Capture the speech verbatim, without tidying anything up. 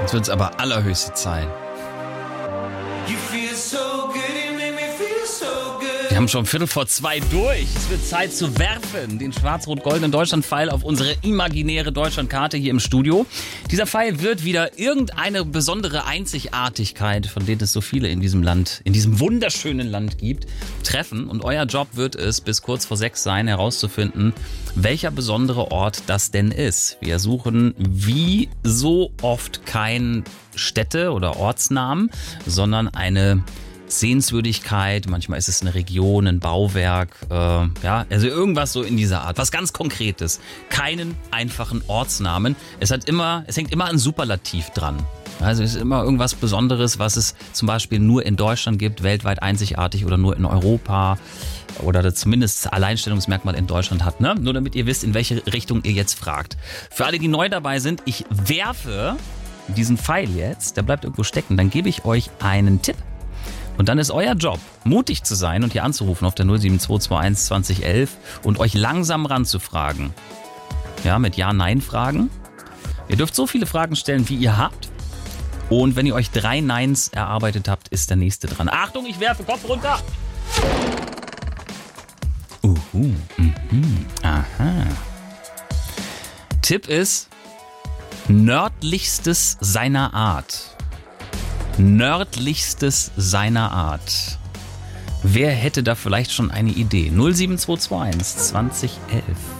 Jetzt wird es aber allerhöchste Zeit. Wir haben schon Viertel vor zwei durch. Es wird Zeit zu werfen. Den schwarz-rot-goldenen Deutschland-Pfeil auf unsere imaginäre Deutschlandkarte hier im Studio. Dieser Pfeil wird wieder irgendeine besondere Einzigartigkeit, von denen es so viele in diesem Land, in diesem wunderschönen Land gibt, treffen. Und euer Job wird es, bis kurz vor sechs sein, herauszufinden, welcher besondere Ort das denn ist. Wir suchen wie so oft kein Städte- oder Ortsnamen, sondern eine Sehenswürdigkeit, manchmal ist es eine Region, ein Bauwerk, äh, ja, also irgendwas so in dieser Art, was ganz Konkretes. Keinen einfachen Ortsnamen. Es hat immer, es hängt immer ein Superlativ dran. Also es ist immer irgendwas Besonderes, was es zum Beispiel nur in Deutschland gibt, weltweit einzigartig oder nur in Europa oder zumindest Alleinstellungsmerkmal in Deutschland hat, ne? Nur damit ihr wisst, in welche Richtung ihr jetzt fragt. Für alle, die neu dabei sind, ich werfe diesen Pfeil jetzt, der bleibt irgendwo stecken, dann gebe ich euch einen Tipp. Und dann ist euer Job, mutig zu sein und hier anzurufen auf der null sieben zwei zwei eins zwanzig elf und euch langsam ranzufragen. Ja, mit Ja-Nein-Fragen. Ihr dürft so viele Fragen stellen, wie ihr habt. Und wenn ihr euch drei Neins erarbeitet habt, ist der nächste dran. Achtung, ich werfe, Kopf runter! Uhu, mhm, aha. Tipp ist, nördlichstes seiner Art. Nördlichstes seiner Art. Wer hätte da vielleicht schon eine Idee? null sieben zwei zwei eins zwanzig elf.